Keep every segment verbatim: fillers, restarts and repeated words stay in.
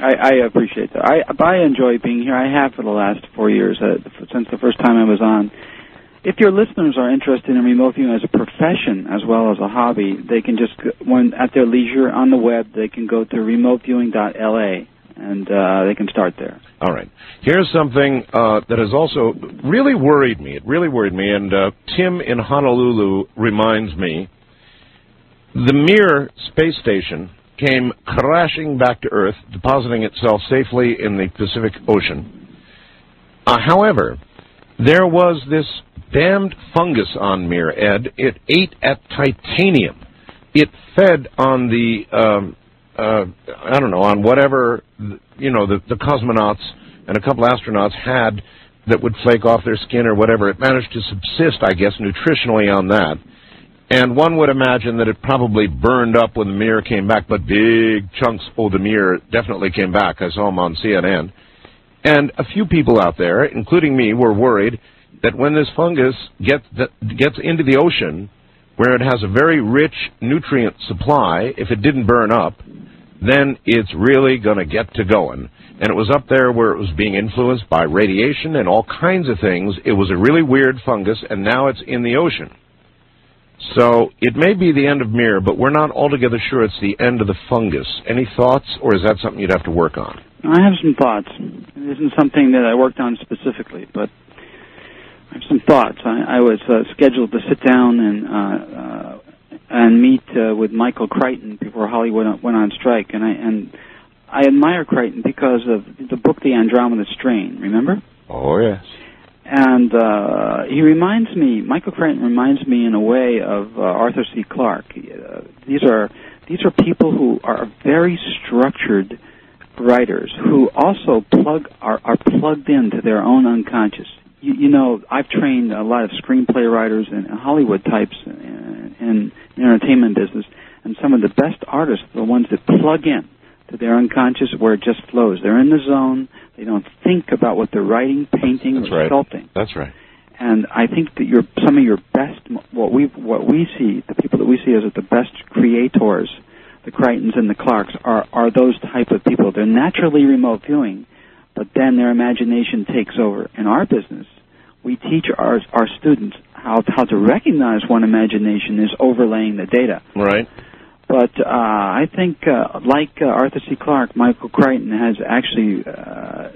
I, I appreciate that. I, I enjoy being here. I have for the last four years, uh, since the first time I was on. If your listeners are interested in remote viewing as a profession as well as a hobby, they can just, when at their leisure on the web, they can go to remote viewing dot L A, and uh, they can start there. All right. Here's something uh, that has also really worried me. It really worried me, and uh, Tim in Honolulu reminds me. The Mir space station came crashing back to Earth, depositing itself safely in the Pacific Ocean. Uh, however, there was this damned fungus on Mir, Ed. It ate at titanium. It fed on the, um, uh, I don't know, on whatever, you know, the, the cosmonauts and a couple astronauts had that would flake off their skin or whatever. It managed to subsist, I guess, nutritionally on that. And one would imagine that it probably burned up when the Mir came back, but big chunks of the Mir definitely came back. I saw them on C N N. And a few people out there, including me, were worried that when this fungus gets, gets into the ocean, where it has a very rich nutrient supply, if it didn't burn up, then it's really going to get to going. And it was up there where it was being influenced by radiation and all kinds of things. It was a really weird fungus, and now it's in the ocean. So it may be the end of Mir, but we're not altogether sure it's the end of the fungus. Any thoughts, or is that something you'd have to work on? I have some thoughts. It isn't something that I worked on specifically, but I have some thoughts. I, I was uh, scheduled to sit down and uh, uh, and meet uh, with Michael Crichton before Hollywood went on strike, and I and I admire Crichton because of the book The Andromeda Strain. Remember? Oh yes. And uh, he reminds me, Michael Crichton reminds me in a way of uh, Arthur C. Clarke. Uh, these are these are people who are very structured writers who also plug are, are plugged into their own unconscious. You, you know, I've trained a lot of screenplay writers and Hollywood types in, in the entertainment business, and some of the best artists are the ones that plug in to their unconscious where it just flows. They're in the zone. They don't think about what they're writing, painting, That's or right. sculpting. That's right. And I think that your some of your best, what we what we see, the people that we see as the best creators, the Crichtons and the Clarks, are are those type of people. They're naturally remote viewing, but then their imagination takes over. In our business, we teach our our students how how to recognize when imagination is overlaying the data. Right. But uh, I think, uh, like uh, Arthur C. Clarke, Michael Crichton has actually uh,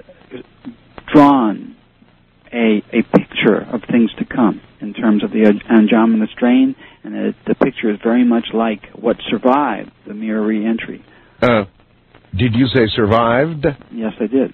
drawn a a picture of things to come in terms of the Andromeda Strain, and it, the picture is very much like what survived the Mir re-entry. Uh, did you say survived? Yes, I did.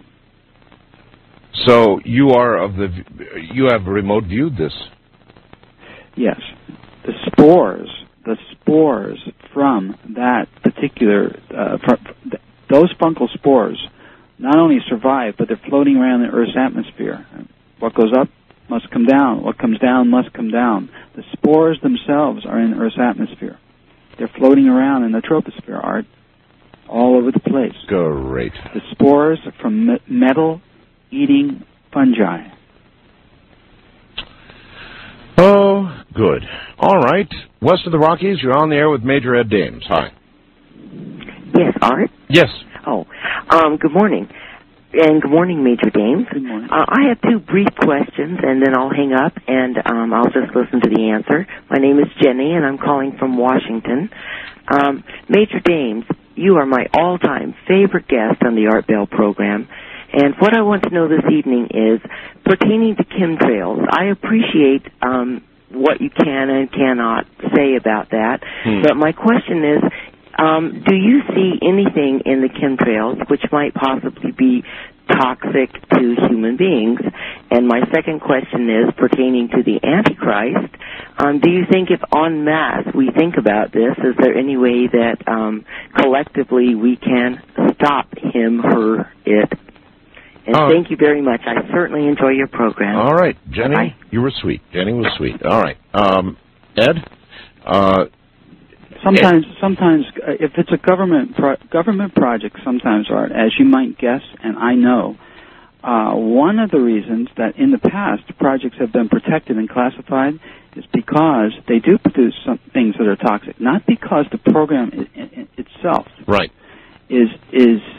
So you are of the you have remote viewed this. Yes, the spores, the spores from that particular uh, from those fungal spores not only survive, but they're floating around the Earth's atmosphere. What goes up must come down. What comes down must come down. The spores themselves are in Earth's atmosphere. They're floating around in the troposphere, Art, all over the place. Great. The spores are from me- metal-eating fungi. Oh, good. All right. West of the Rockies, you're on the air with Major Ed Dames. Hi. Yes, Art? Yes. Oh, um, good morning. And good morning, Major Dames. Good morning. Uh, I have two brief questions, and then I'll hang up, and um, I'll just listen to the answer. My name is Jenny, and I'm calling from Washington. Um, Major Dames, you are my all-time favorite guest on the Art Bell program, and what I want to know this evening is, pertaining to chemtrails, I appreciate um, what you can and cannot say about that, hmm. but my question is, Um, do you see anything in the chemtrails which might possibly be toxic to human beings? And my second question is pertaining to the Antichrist. Um, do you think if en masse we think about this, is there any way that um, collectively we can stop him, her, it? And uh, thank you very much. I certainly enjoy your program. All right, Jenny, Bye. you were sweet. Jenny was sweet. All right. Um, Ed? Uh, Sometimes, sometimes, uh, if it's a government pro- government project, sometimes, Art, as you might guess, and I know, uh, one of the reasons that in the past projects have been protected and classified is because they do produce some things that are toxic, not because the program I- I- itself right. is is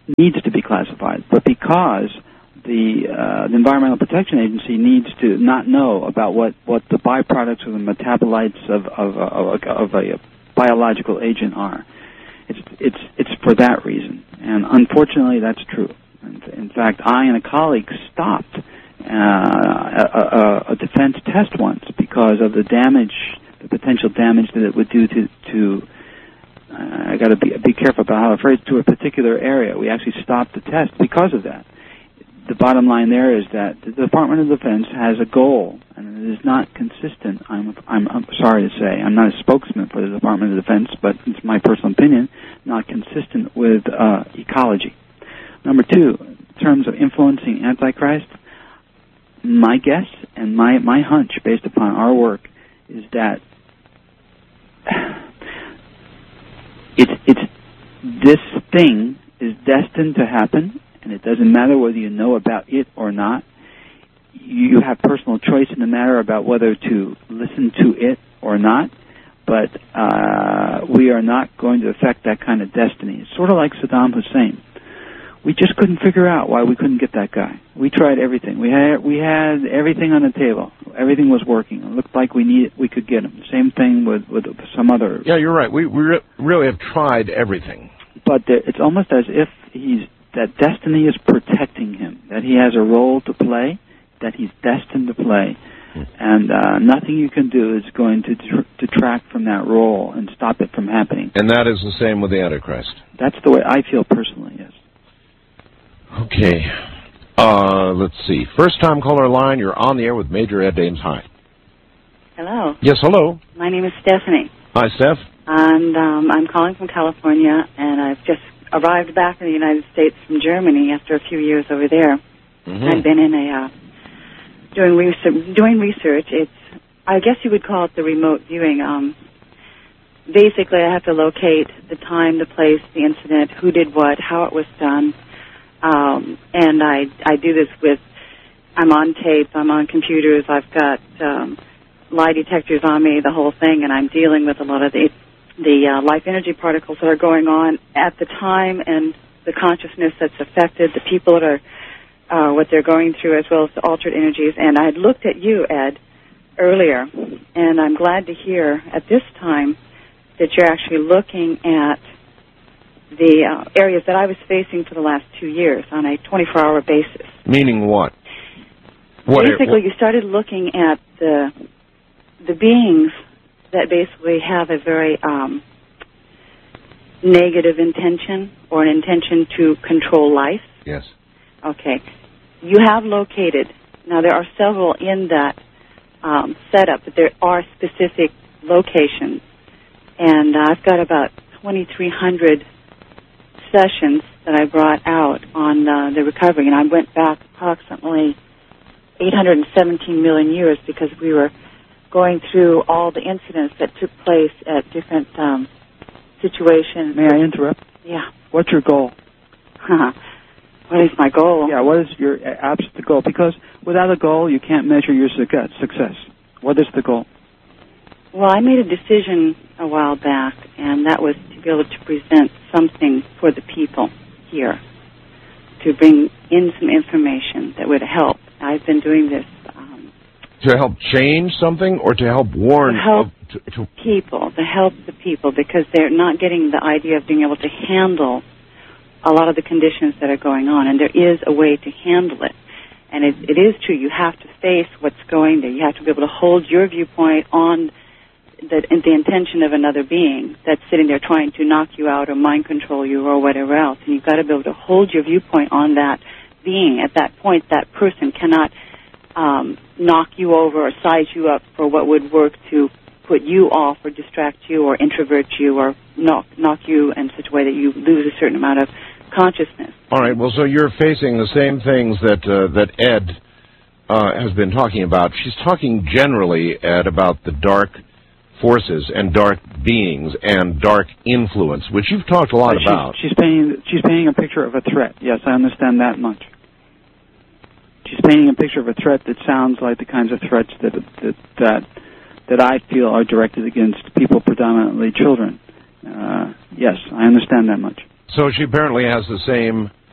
needs to be classified, but because the, uh, the Environmental Protection Agency needs to not know about what, what the byproducts or the metabolites of, of, of, of a biological agent are. It's, it's, it's for that reason. And unfortunately, that's true. In, in fact, I and a colleague stopped uh, a, a, a defense test once because of the damage, the potential damage that it would do to, to uh, I got to be, be careful about how I phrase, to a particular area. We actually stopped the test because of that. The bottom line there is that the Department of Defense has a goal, and it is not consistent. I'm, I'm, I'm sorry to say, I'm not a spokesman for the Department of Defense, but it's my personal opinion, not consistent with uh, ecology. Number two, in terms of influencing Antichrist, my guess and my, my hunch, based upon our work, is that it's, it's this thing is destined to happen. And it doesn't matter whether you know about it or not. You have personal choice in the matter about whether to listen to it or not. But uh, we are not going to affect that kind of destiny. It's sort of like Saddam Hussein. We just couldn't figure out why we couldn't get that guy. We tried everything. We had we had everything on the table. Everything was working. It looked like we needed, we could get him. Same thing with, with some other. Yeah, you're right. We we re- really have tried everything. But there, it's almost as if he's. That destiny is protecting him, that he has a role to play, that he's destined to play, and uh, nothing you can do is going to tr- detract from that role and stop it from happening. And that is the same with the Antichrist. That's the way I feel personally, yes. Okay. Uh, let's see. First time caller line, you're on the air with Major Ed Dames. Hi. Hello. Yes, hello. My name is Stephanie. Hi, Steph. And um, I'm calling from California, and I've just arrived back in the United States from Germany after a few years over there. Mm-hmm. I've been in a uh, doing research. Doing research. It's I guess you would call it the remote viewing. Um, basically, I have to locate the time, the place, the incident, who did what, how it was done, um, and I I do this with. I'm on tape. I'm on computers. I've got um, lie detectors on me, the whole thing, and I'm dealing with a lot of the. the uh, life energy particles that are going on at the time and the consciousness that's affected, the people that are, uh, what they're going through, as well as the altered energies. And I had looked at you, Ed, earlier, and I'm glad to hear at this time that you're actually looking at the uh, areas that I was facing for the last two years on a twenty-four hour basis. Meaning what? what Basically, what? you started looking at the the beings that basically have a very um, negative intention or an intention to control life. Yes. Okay. You have located, now there are several in that um, setup, but there are specific locations. And uh, I've got about twenty-three hundred sessions that I brought out on uh, the recovery. And I went back approximately eight hundred seventeen million years because we were going through all the incidents that took place at different um, situations. May I interrupt? Yeah. What's your goal? What is my goal? Yeah, what is your absolute goal? Because without a goal, you can't measure your success. What is the goal? Well, I made a decision a while back, and that was to be able to present something for the people here, to bring in some information that would help. I've been doing this To help change something or to help warn? To help of, to, to people, to help the people, because they're not getting the idea of being able to handle a lot of the conditions that are going on, and there is a way to handle it. And it, it is true, you have to face what's going there. You have to be able to hold your viewpoint on the, the intention of another being that's sitting there trying to knock you out or mind control you or whatever else. And you've got to be able to hold your viewpoint on that being. At that point, that person cannot Um, knock you over or size you up for what would work to put you off or distract you or introvert you or knock knock you in such a way that you lose a certain amount of consciousness. All right. Well, so you're facing the same things that uh, that Ed uh, has been talking about. She's talking generally, Ed, about the dark forces and dark beings and dark influence, which you've talked a lot she's, about. She's painting she's painting a picture of a threat. Yes, I understand that much. She's painting a picture of a threat that sounds like the kinds of threats that that that, that I feel are directed against people, predominantly children. Uh, yes, I understand that much. So she apparently has the same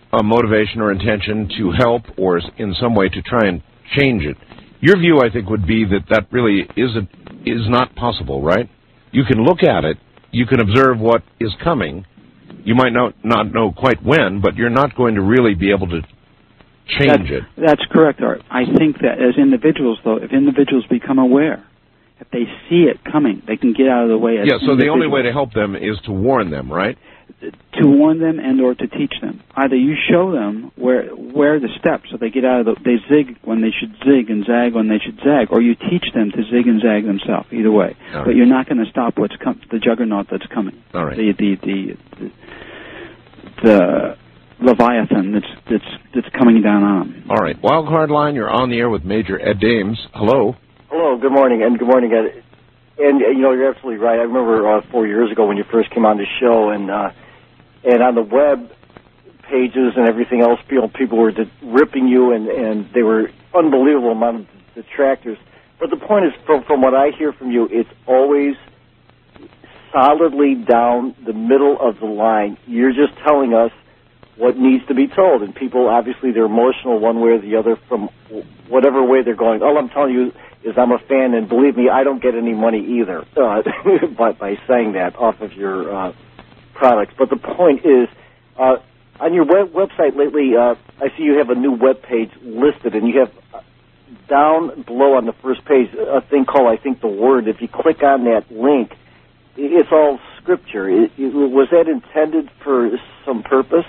a motivation or intention to help or in some way to try and change it. Your view, I think, would be that that really isn't, is not possible, right? You can look at it, you can observe what is coming. You might not, not know quite when, but you're not going to really be able to change that's, it. That's correct, Art. I think that as individuals, though, if individuals become aware, if they see it coming, they can get out of the way. As yeah, so the only way to help them is to warn them, right? To warn them and or to teach them. Either you show them where where the steps so they get out of the, they zig when they should zig and zag when they should zag, or you teach them to zig and zag themselves. Either way, right. But you're not going to stop what's com- the juggernaut that's coming. All right. The the the the, the Leviathan that's that's that's coming down on them. All right. Wildcard line. You're on the air with Major Ed Dames. Hello. Hello. Good morning, and good morning, Ed. And, you know, you're absolutely right. I remember uh, four years ago when you first came on the show, and uh, and on the web pages and everything else, people, people were de- ripping you, and, and they were unbelievable amount of detractors. But the point is, from, from what I hear from you, it's always solidly down the middle of the line. You're just telling us what needs to be told, and people, obviously, they're emotional one way or the other from whatever way they're going. All I'm telling you is I'm a fan, and believe me, I don't get any money either uh, by, by saying that off of your uh, products. But the point is, uh, on your web, website lately, uh, I see you have a new web page listed, and you have uh, down below on the first page a thing called, I think, The Word. If you click on that link, it's all scripture. It, it, was that intended for some purpose?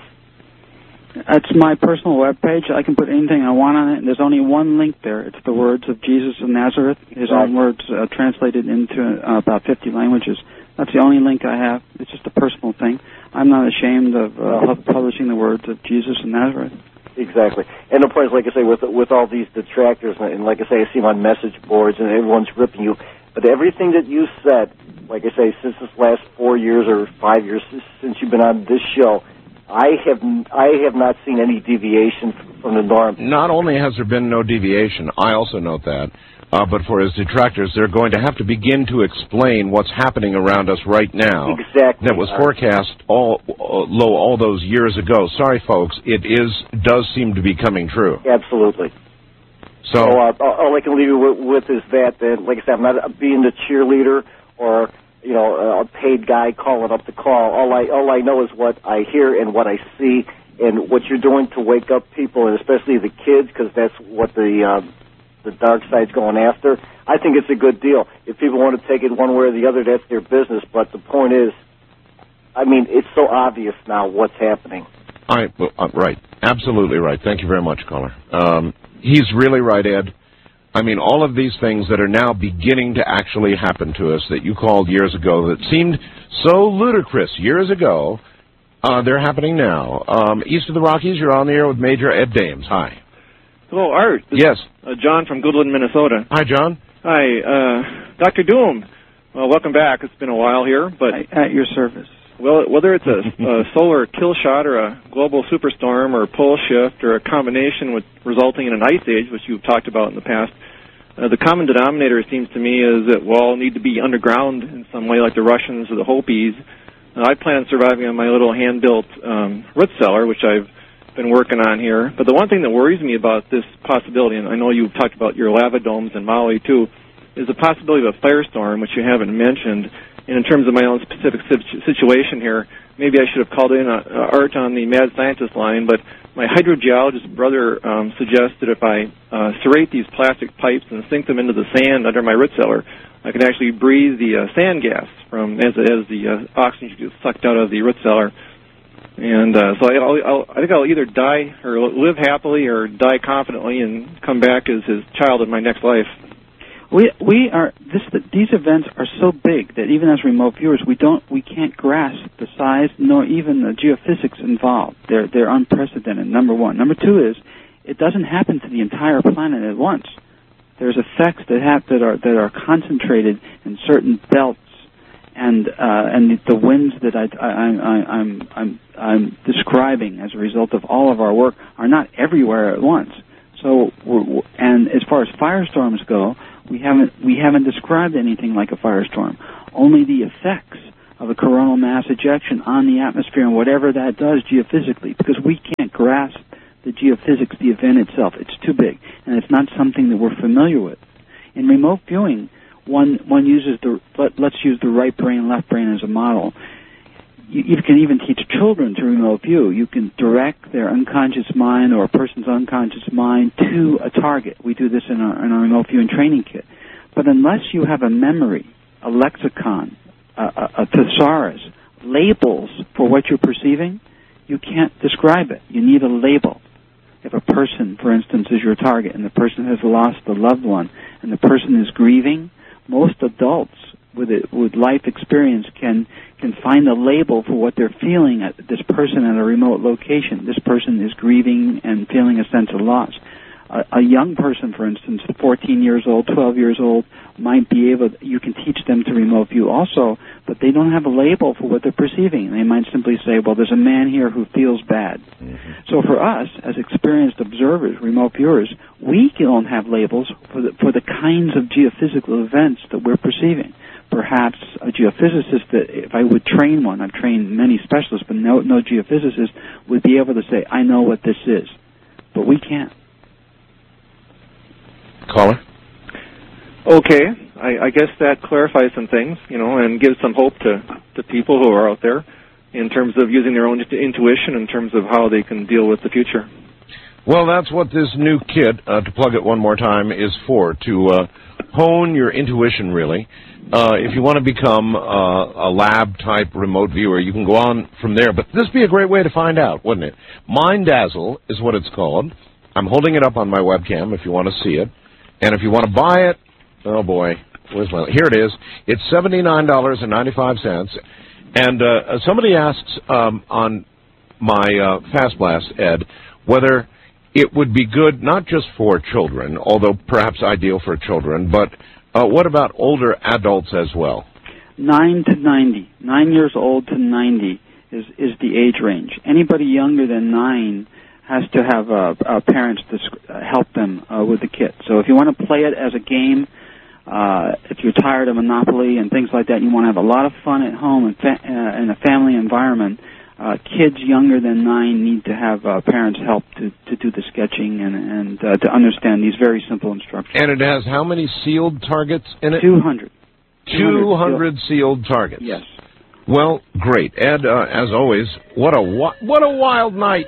It's my personal web page. I can put anything I want on it. There's only one link there. It's the words of Jesus of Nazareth, his right. own words uh, translated into uh, about fifty languages. That's the only link I have. It's just a personal thing. I'm not ashamed of uh, publishing the words of Jesus of Nazareth. Exactly. And the point is, like I say, with with all these detractors, and like I say, I see them on message boards, and everyone's ripping you. But everything that you said, like I say, since this last four years or five years since you've been on this show, I have I have not seen any deviation from the norm. Not only has there been no deviation, I also note that, uh, but for his detractors, they're going to have to begin to explain what's happening around us right now. Exactly. That was forecast all uh, low all those years ago. Sorry, folks, it is does seem to be coming true. Absolutely. So, so uh, all I can leave you with, with is that, that, like I said, I'm not being the cheerleader or, you know, a paid guy calling up the call. All I all I know is what I hear and what I see, and what you're doing to wake up people, and especially the kids, because that's what the uh, the dark side's going after. I think it's a good deal. If people want to take it one way or the other, that's their business. But the point is, I mean, it's so obvious now what's happening. I uh, right, absolutely right. Thank you very much, caller. Um, he's really right, Ed. I mean, all of these things that are now beginning to actually happen to us that you called years ago that seemed so ludicrous years ago, uh, they're happening now. Um, east of the Rockies, you're on the air with Major Ed Dames. Hi. Hello, Art. This Yes. is, uh, John from Goodland, Minnesota. Hi, John. Hi, uh, Doctor Doom. Well, welcome back. It's been a while here, but At your service. well, whether it's a, a solar kill shot or a global superstorm or a pole shift or a combination with resulting in an ice age, which you've talked about in the past, uh, the common denominator, it seems to me, is that we all need to be underground in some way, like the Russians or the Hopis. Uh, I plan on surviving on my little hand-built um, root cellar, which I've been working on here. But the one thing that worries me about this possibility, and I know you've talked about your lava domes in Maui too, is the possibility of a firestorm, which you haven't mentioned. And in terms of my own specific situation here, maybe I should have called in uh, Art on the Mad Scientist line, but my hydrogeologist brother um, suggested if I uh, serrate these plastic pipes and sink them into the sand under my root cellar, I can actually breathe the uh, sand gas from as, as the uh, oxygen gets sucked out of the root cellar. And uh, so I, I'll, I'll, I think I'll either die or live happily or die confidently and come back as his child in my next life. We we are this these events are so big that even as remote viewers, we don't we can't grasp the size nor even the geophysics involved. They're they're unprecedented. Number one. Number two is it doesn't happen to the entire planet at once. There's effects that have that are that are concentrated in certain belts, and uh, and the winds that I, I, I I'm I'm I'm describing as a result of all of our work are not everywhere at once. So we're, and as far as firestorms go, we haven't we haven't described anything like a firestorm. Only the effects of a coronal mass ejection on the atmosphere and whatever that does geophysically, because we can't grasp the geophysics, the event itself. It's too big, and it's not something that we're familiar with. In remote viewing, one one uses the, let, let's use the right brain, left brain as a model. You, you can even teach children to remote view. You can direct their unconscious mind or a person's unconscious mind to a target. We do this in our, in our remote viewing training kit. But unless you have a memory, a lexicon, a, a, a thesaurus, labels for what you're perceiving, you can't describe it. You need a label. If a person, for instance, is your target and the person has lost a loved one and the person is grieving, most adults with it, with life experience can can find a label for what they're feeling at this person at a remote location. This person is grieving and feeling a sense of loss. A, a young person, for instance, fourteen years old, twelve years old, might be able, you can teach them to remote view also, but they don't have a label for what they're perceiving. They might simply say, well, there's a man here who feels bad. Mm-hmm. So for us, as experienced observers, remote viewers, we don't have labels for the, for the kinds of geophysical events that we're perceiving. Perhaps a geophysicist, that if I would train one, I've trained many specialists, but no, no geophysicist would be able to say, I know what this is. But we can't. Caller? Okay, I, I guess that clarifies some things, you know, and gives some hope to, to people who are out there in terms of using their own intuition in terms of how they can deal with the future. Well, that's what this new kit, uh, to plug it one more time, is for, to uh, hone your intuition, really. Uh, if you want to become uh, a lab-type remote viewer, you can go on from there. But this would be a great way to find out, wouldn't it? MindDazzle is what it's called. I'm holding it up on my webcam if you want to see it. And if you want to buy it, oh, boy, where's my... Here it is. It's seventy-nine dollars and ninety-five cents. And uh, somebody asks um, on my uh, Fast Blast, Ed, whether it would be good not just for children, although perhaps ideal for children, but uh, what about older adults as well? Nine to ninety. Nine years old to ninety is, is the age range. Anybody younger than nine has to have uh, uh, parents to uh, help them uh, with the kit. So if you want to play it as a game, uh, if you're tired of Monopoly and things like that, and you want to have a lot of fun at home and fa- uh, in a family environment, uh, kids younger than nine need to have uh, parents help to, to do the sketching and, and uh, to understand these very simple instructions. And it has how many sealed targets in it? two hundred. two hundred sealed targets. Yes. Well, great. Ed, uh, as always, what a what a wild night.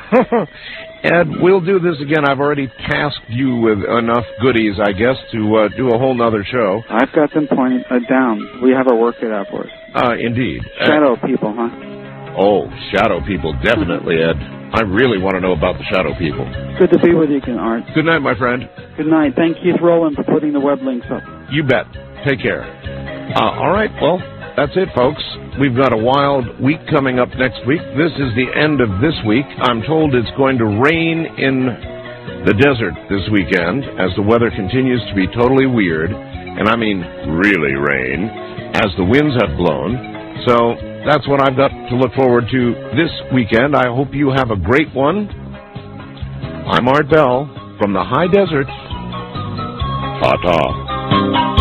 Ed, we'll do this again. I've already tasked you with enough goodies, I guess, to uh, do a whole nother show. I've got them pointed uh, down. We have our work cut out for us. Uh, indeed. Shadow uh, people, huh? Oh, shadow people, definitely, Ed. I really want to know about the shadow people. Good to be with you again, Art. Good night, my friend. Good night. Thank Keith Rowland for putting the web links up. You bet. Take care. Uh, all right, well, that's it, folks. We've got a wild week coming up next week. This is the end of this week. I'm told it's going to rain in the desert this weekend as the weather continues to be totally weird, and I mean really rain, as the winds have blown. So that's what I've got to look forward to this weekend. I hope you have a great one. I'm Art Bell from the high desert. Ta-ta.